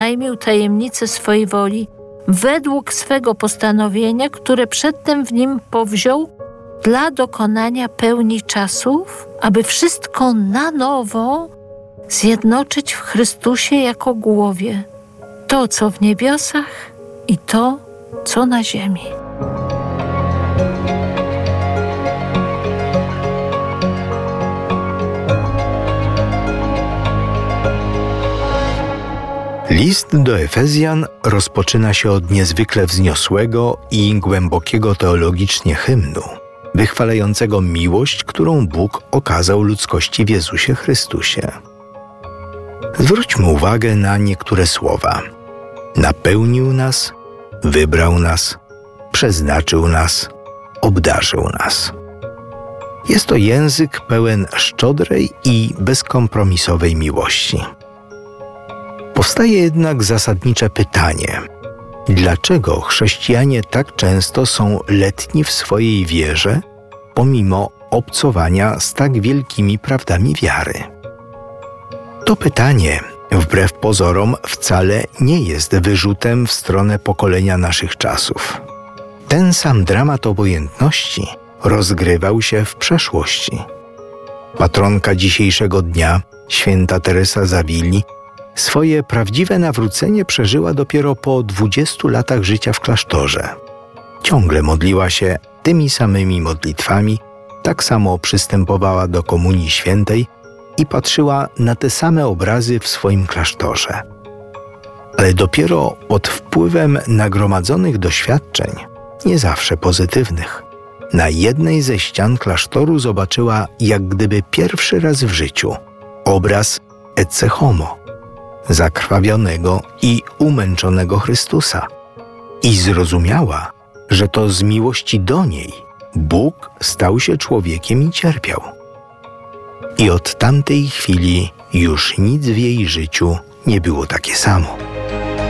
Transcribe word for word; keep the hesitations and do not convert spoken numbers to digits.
oznajmił tajemnicę swojej woli według swego postanowienia, które przedtem w nim powziął dla dokonania pełni czasów, aby wszystko na nowo zjednoczyć w Chrystusie jako głowie, to, co w niebiosach i to, co na ziemi. List do Efezjan rozpoczyna się od niezwykle wzniosłego i głębokiego teologicznie hymnu, wychwalającego miłość, którą Bóg okazał ludzkości w Jezusie Chrystusie. Zwróćmy uwagę na niektóre słowa. Napełnił nas, wybrał nas, przeznaczył nas, obdarzył nas. Jest to język pełen szczodrej i bezkompromisowej miłości. Powstaje jednak zasadnicze pytanie: dlaczego chrześcijanie tak często są letni w swojej wierze, pomimo obcowania z tak wielkimi prawdami wiary? To pytanie, wbrew pozorom, wcale nie jest wyrzutem w stronę pokolenia naszych czasów. Ten sam dramat obojętności rozgrywał się w przeszłości. Patronka dzisiejszego dnia, święta Teresa z Awili, swoje prawdziwe nawrócenie przeżyła dopiero po dwudziestu latach życia w klasztorze. Ciągle modliła się tymi samymi modlitwami, tak samo przystępowała do Komunii Świętej i patrzyła na te same obrazy w swoim klasztorze. Ale dopiero pod wpływem nagromadzonych doświadczeń, nie zawsze pozytywnych, na jednej ze ścian klasztoru zobaczyła jak gdyby pierwszy raz w życiu obraz Ecce Homo, zakrwawionego i umęczonego Chrystusa, i zrozumiała, że to z miłości do niej Bóg stał się człowiekiem i cierpiał. I od tamtej chwili już nic w jej życiu nie było takie samo.